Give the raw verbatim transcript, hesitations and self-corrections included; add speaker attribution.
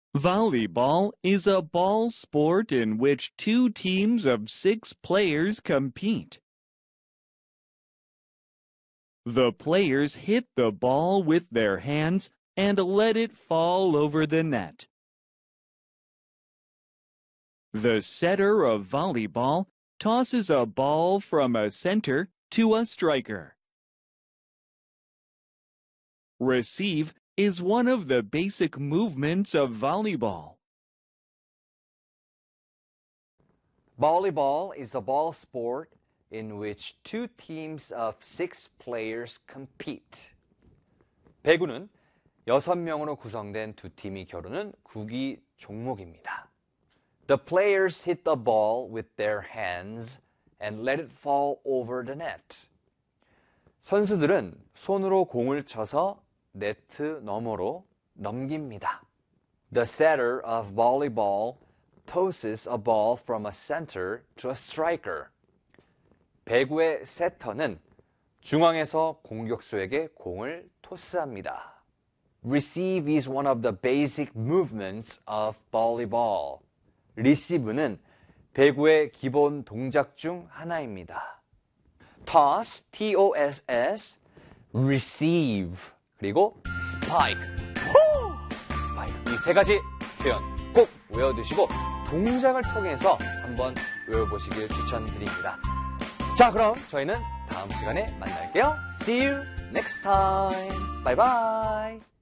Speaker 1: Volleyball is a ball sport in which two teams of six players compete. The players hit the ball with their hands and let it fall over the net. The setter of volleyball tosses a ball from a center to a striker. Receive is one of the basic movements of volleyball.
Speaker 2: Volleyball is a ball sport in which two teams of six players compete. 배구는 여섯 명으로 구성된 두 팀이 겨루는 구기 종목입니다. The players hit the ball with their hands and let it fall over the net. 선수들은 손으로 공을 쳐서 네트 너머로 넘깁니다. The setter of volleyball tosses a ball from a center to a striker. 배구의 세터는 중앙에서 공격수에게 공을 토스합니다. Receive is one of the basic movements of volleyball. 리시브는 배구의 기본 동작 중 하나입니다. toss, T O S S, receive, 그리고 spike, spike. 이 세 가지 표현 꼭 외워두시고 동작을 통해서 한번 외워보시길 추천드립니다. 자, 그럼 저희는 다음 시간에 만날게요. See you next time. Bye bye.